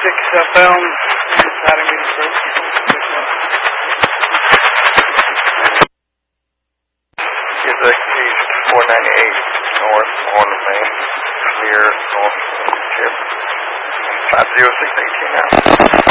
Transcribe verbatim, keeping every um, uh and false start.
six southbound, Padding Meeting Approach. Is East four ninety-eight north on the main, clear north chip. five zero six eighteen now.